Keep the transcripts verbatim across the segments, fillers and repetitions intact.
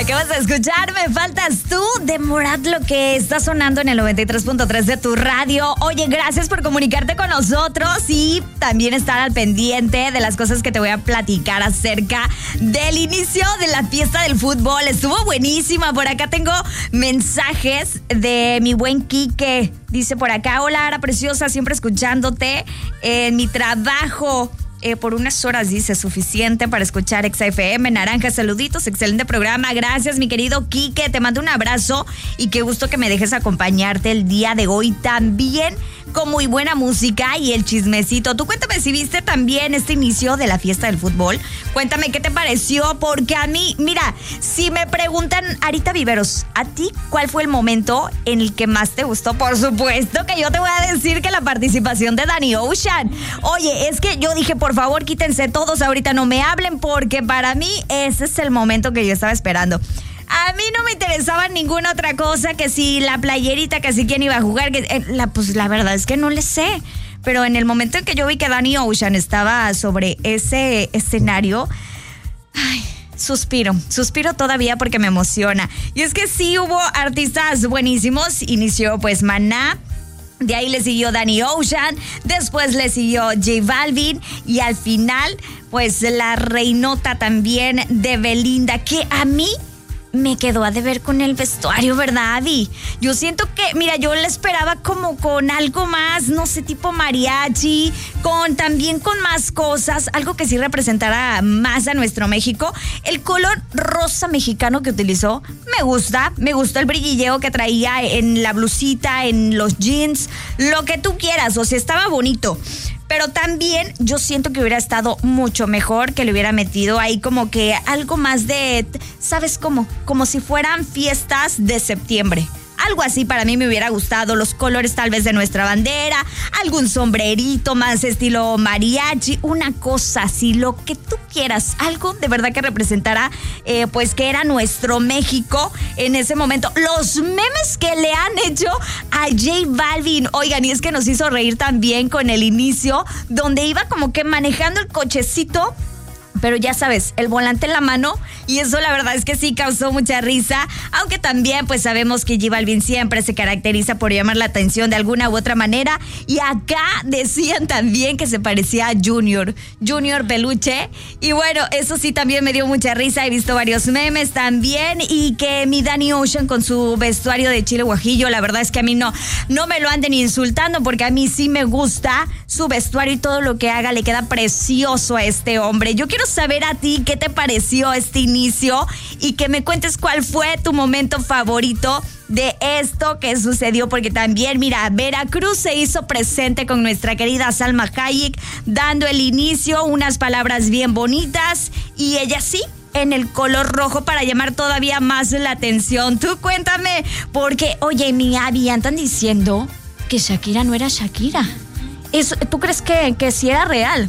Acabas de escuchar Me Faltas Tú de Morat, lo que está sonando en el noventa y tres punto tres de tu radio. Oye, gracias por comunicarte con nosotros y también estar al pendiente de las cosas que te voy a platicar acerca del inicio de la fiesta del fútbol. Estuvo buenísima. Por acá tengo mensajes de mi buen Quique. Dice por acá: hola, Ara preciosa, siempre escuchándote en mi trabajo. Eh, por unas horas, dice, suficiente para escuchar Exa F M. Naranja, saluditos, excelente programa. Gracias, mi querido Quique. Te mando un abrazo y qué gusto que me dejes acompañarte el día de hoy también con muy buena música y el chismecito. Tú cuéntame si viste también este inicio de la fiesta del fútbol. Cuéntame qué te pareció, porque a mí, mira, si me preguntan, Arita Viveros, ¿a ti cuál fue el momento en el que más te gustó? Por supuesto que yo te voy a decir que la participación de Danny Ocean. Oye, es que yo dije, por favor, quítense todos, ahorita no me hablen, porque para mí ese es el momento que yo estaba esperando. A mí no me interesaba ninguna otra cosa, que si la playerita, que si quién iba a jugar, que, eh, la, pues la verdad es que no le sé. Pero en el momento en que yo vi que Danny Ocean estaba sobre ese escenario, ay, suspiro, suspiro todavía porque me emociona. Y es que sí hubo artistas buenísimos. Inició pues Maná. De ahí le siguió Danny Ocean, después le siguió J Balvin y al final, pues la reinota también de Belinda, que a mí me quedó a deber con el vestuario, ¿verdad, Abby? Yo siento que, mira, yo le esperaba como con algo más, no sé, tipo mariachi, con también con más cosas, algo que sí representara más a nuestro México. El color rosa mexicano que utilizó, me gusta, me gustó el brillilleo que traía en la blusita, en los jeans, lo que tú quieras, o sea, estaba bonito. Pero también yo siento que hubiera estado mucho mejor que le hubiera metido ahí como que algo más de, ¿sabes cómo? Como si fueran fiestas de septiembre. Algo así para mí me hubiera gustado, los colores tal vez de nuestra bandera, algún sombrerito más estilo mariachi, una cosa así, lo que tú quieras, algo de verdad que representara eh, pues que era nuestro México en ese momento. Los memes que le han hecho a J Balvin, oigan, y es que nos hizo reír también con el inicio, donde iba como que manejando el cochecito, pero ya sabes, el volante en la mano, y eso la verdad es que sí causó mucha risa, aunque también pues sabemos que J Balvin siempre se caracteriza por llamar la atención de alguna u otra manera, y acá decían también que se parecía a Junior, Junior Peluche, y bueno, eso sí también me dio mucha risa, he visto varios memes también, y que mi Danny Ocean con su vestuario de chile guajillo, la verdad es que a mí no, no me lo anden insultando, porque a mí sí me gusta su vestuario y todo lo que haga le queda precioso a este hombre. Yo quiero saber a ti qué te pareció este inicio y que me cuentes cuál fue tu momento favorito de esto que sucedió, porque también, mira, Veracruz se hizo presente con nuestra querida Salma Hayek, dando el inicio, unas palabras bien bonitas, y ella sí, en el color rojo para llamar todavía más la atención. Tú cuéntame, porque, oye, mi Abby, andan diciendo que Shakira no era Shakira. Eso, ¿tú crees que, que sí era real?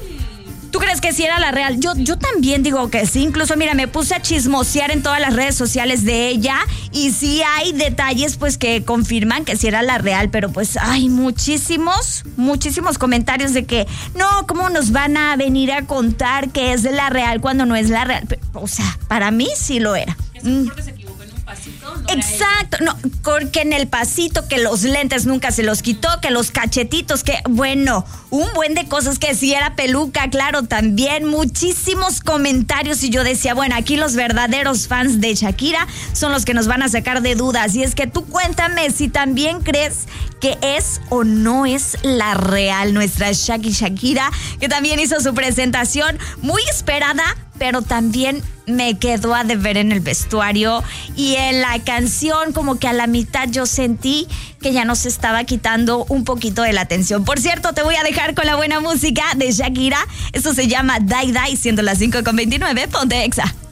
¿Tú crees que sí era la real? Yo, yo también digo que sí. Incluso, mira, me puse a chismosear en todas las redes sociales de ella y sí hay detalles pues que confirman que sí era la real, pero pues hay muchísimos, muchísimos comentarios de que no, ¿cómo nos van a venir a contar que es la real cuando no es la real? Pero, o sea, para mí sí lo era. Eso es porque se equivocó en un pasito. No exacto, no, porque en el pasito, que los lentes nunca se los quitó, que los cachetitos, que bueno, un buen de cosas, que sí era peluca, claro, también muchísimos comentarios, y yo decía, bueno, aquí los verdaderos fans de Shakira son los que nos van a sacar de dudas, y es que tú cuéntame si también crees que es o no es la real nuestra Shaki Shakira, que también hizo su presentación muy esperada, pero también me quedó a deber en el vestuario, y en la canción como que a la mitad yo sentí que ya nos estaba quitando un poquito de la atención. Por cierto, te voy a dejar con la buena música de Shakira. Esto se llama Die Die, siendo las cinco con veintinueve. Ponte Exa.